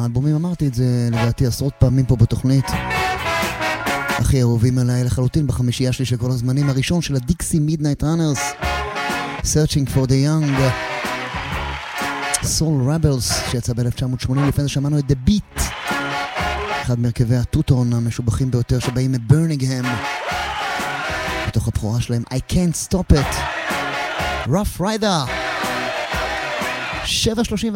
האלבומים אמרתי את זה לדעתי עשרות פעמים פה בתוכנית. הכי אהובים עליי לחלוטין בחמישייה שלי של כל הזמנים, הראשון של הדיקסי מידנייט ראנרס, Searching for the Young, Soul Rebels שיצא ב-1980. לפני זה שמענו את The Beat, אחד מרכבי הטוטון המשובחים ביותר שבאים מברניגהם, בתוך הבחורה שלהם I Can't Stop It, Rough Rider. 7:31